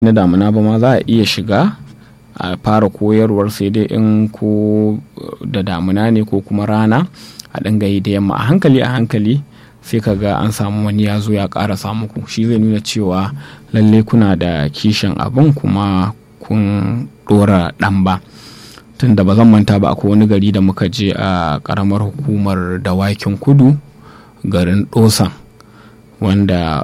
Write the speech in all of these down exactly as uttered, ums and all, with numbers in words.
na damuna ba ma za a iya shiga a fara koyarwar, sai dai in ko da damuna ne ko kuma rana a dinga yi da yamma a hankali a hankali, sai ka ga an samu wani ya zo ya ƙara samu ku. Shi zai nuna cewa lalle kuna da kishin abin kuma kun ɗora ɗan ba. Tun da ba zan manta ba, akwai wani gari da muka je a ƙaramar hukumar Dawakin Kudu, garin Dosan, wanda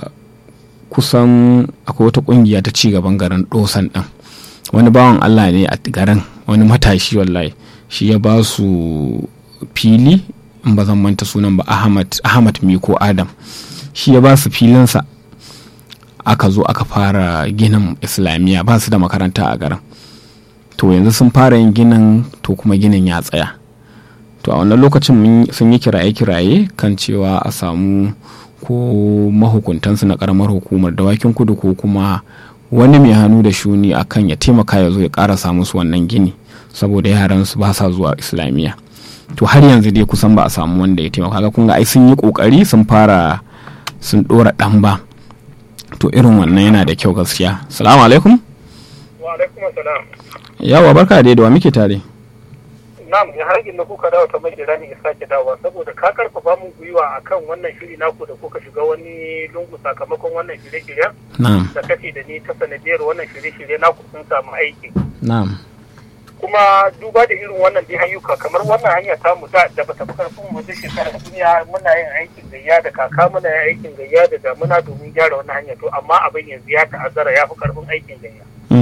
kusan akwai wata ƙungiya ta ci gaban garin Dosan ɗin. Wani bawan Allah ne a garin, wani matashi wallahi, shi ya ba su fili, in ba zan manta sunan ba, Ahmad Ahmad Miko Adam, shi ya ba su filinsa, aka zo aka fara ginin Islamiyya. Ba su da makaranta a garin, to yanzu sun fara yin ginin, to kuma ginin ya tsaya. To a wannan lokacin sun yi kiraye-kiraye kan cewa a samu ko mahukuntansu na karamar hukumar Dawakin Kudu ko kuma wani mai hannu da shuni akan ya taimaka ya zo ya ƙara samu su wannan gini, saboda yaran su ba sa zuwa Islamiyya. To har yanzu dai kusan ba a samu wanda ya taimaka. Ga kun ga ai sun yi kokari, sun fara sun dora dan ba. To irin wannan yana da kyau gaskiya. Assalamu alaikum. Wa alaikum assalam. Yawa, barka dai, da wa muke tare? Na'am, ya hargin da kuka dawo ta majira ne ya sake dawowa, saboda ka karfafa mun gwiwa akan wannan shiri naku da kuka shiga wani lungu sakamakon wannan shirye-shiryen. Na'am. Da kace da ni ta sanadiyar wannan shirye-shirye naku sun samu aiki. Na'am. Kuma duba da irin wannan dai hanyuka, kamar wannan hanya ta mu da da bata fi karfin mu da shekara duniya, muna yin aikin gayya da kaka, muna yin aikin gayya da damuna domin gyara wannan hanya, to amma abin yanzu ya ta'azzara, ya fi karfin aikin gayya.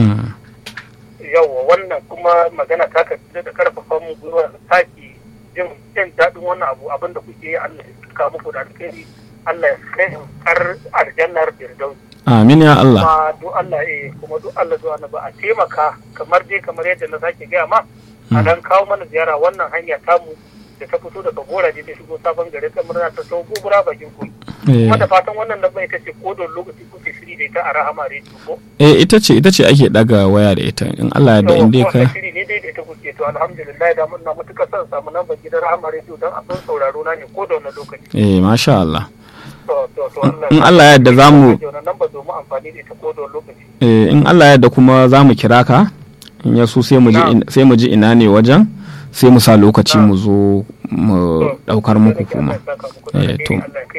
Yawwa, wannan kuma magana ta ka da karfafa mu gwiwa taki jin jin daɗin wannan abu, abin da kuke yi, Allah ya saka muku da alkhairi, Allah ya kai kar aljannar firdaus. Amin ya Allah. Kuma duk Allah eh kuma duk Allah zuwa na ba a taimaka, kamar dai kamar yadda na sake gaya ma, a dan kawo mana ziyara wannan hanya tamu da ta fito daga Gora da ta shigo Sabon Gari ta murna ta sau gobura bakin koyi. Kuma da fatan wannan nan bai tace ko don lokaci kuke shiri da ita a Rahama Radio ko? Eh, ita ce ita ce ake daga waya da ita, in Allah ya da inda ka. Shiri ne dai da ita kuke, to alhamdulillah da mun na mutuka son samu nan ban gidan Rahama Radio dan a son sauraro na ne ko da wannan lokaci. Eh, masha Allah. To to to Allah. In Allah ya yarda zamu nan ba domin amfani da ita ko da lokaci. Eh, in Allah ya yarda kuma zamu kira ka. In ya so sai mu ji sai mu ji ina ne wajen, sai mu sa lokaci mu zo mu daukar muku kuma. Eh to.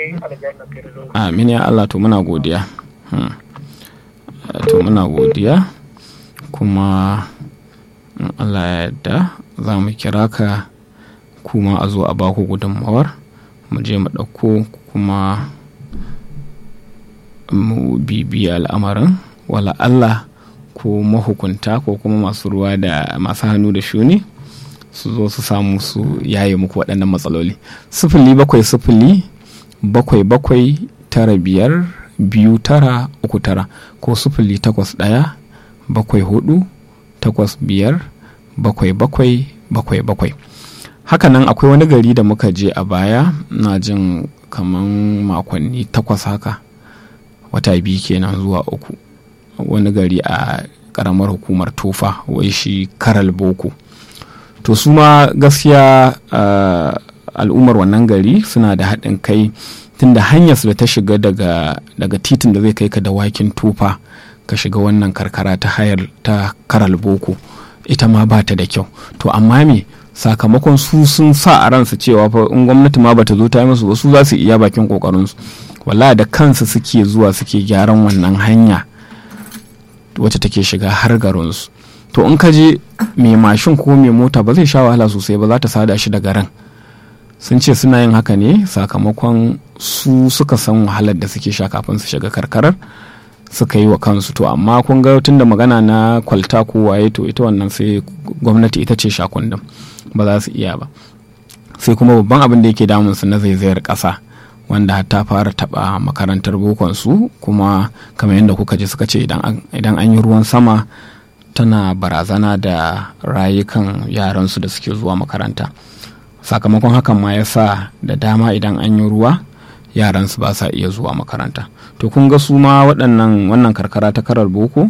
Amin ya Allah, to muna godiya. Hmm. To muna godiya kuma in Allah ya yarda za mu kira ka kuma a zo a baku gudunmawar, mu je mu dauko kuma mu bibiya al'amarin, wala Allah ko mahukunta ko kuma masu ruwa da masu hannu da shuni su zo su samu su yaye muku waɗannan matsaloli. Sifili bakwai sifili bakwai bakwai tara biyar biyu tara uku tara ko sifili takwas ɗaya bakwai hudu takwas biyar bakwai bakwai bakwai bakwai. Hakanan akwai wani gari da muka je a baya, na jin kaman makonni takwas haka, wata biyu kenan zuwa uku, wani gari a karamar hukumar Tofa, wai shi Karal Boko. To su ma gaskiya uh, al'ummar wannan gari suna da haɗin kai, tunda hanyar su da ta shiga daga daga titin da zai kai ka Dawakin Tofa ka shiga wannan karkara ta hayar ta Karal Boko, ita ma ba ta da kyau. To amma me, sakamakon su sun sa a ransu cewa fa in gwamnati ma bata zo ta yi musu, wasu za su iya bakin kokarin su, wallahi da kansu suke zuwa suke gyaran wannan hanya wacce take shiga har garin su. To in ka je mai mashin ko mai mota ba zai sha wahala sosai ba, za ta sada shi da garin. Sun ce suna yin haka ne sakamakon su suka san wahalar da suke sha kafin su shiga karkarar, suka yi wa kansu. To amma kun ga tunda magana na kwalta ko waye, to ita wannan sai gwamnati ita ce shakundin, ba za su iya ba. Sai kuma babban abin da yake damun su na zaizayar ƙasa, wanda ta fara taba makarantar bokon su, kuma kamar yadda kuka ji suka ce idan an yi ruwan sama tana barazana da rayukan yaransu da suke zuwa makaranta. Sakamakon hakan ma ya sa da dama idan an yi ruwa yaransu ba sa iya zuwa makaranta. To kun ga su ma waɗannan wannan karkara ta Karal Boko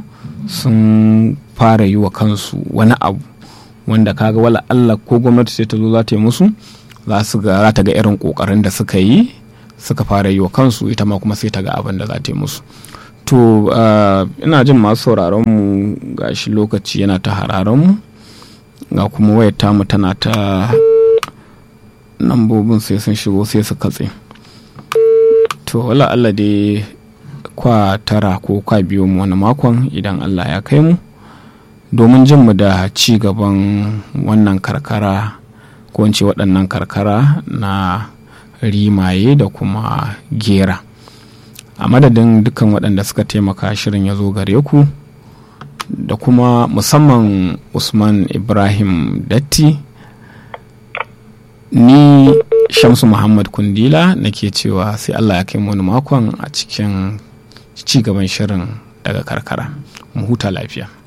sun fara yi wa kansu wani abu wanda kaga wala Allah ko gwamnati sai ta zo za ta yi musu, za su ga za ta ga irin kokarin da suka yi, suka fara yi wa kansu, ita ma kuma sai ta ga abin da za ta yi musu. to ina jin masu sauraron mu gashi lokaci yana ta hararan mu ga kuma wayar tamu tana ta lambobin sai sun shigo sai su katse. To wala Allah dai kwa tara ko kwa biyo mu wani makon idan Allah ya kai mu domin jin mu da ci gaban wannan karkara ko in ce waɗannan karkara na rimaye da kuma gera. A madadin dukkan waɗanda suka taimaka shirin ya zo gare ku da kuma musamman Usman Ibrahim Datti, ni Shamsu Muhammad Kundila nake cewa sai Allah ya kai mu wani makon a cikin ci gaban shirin daga karkara. Mu huta lafiya.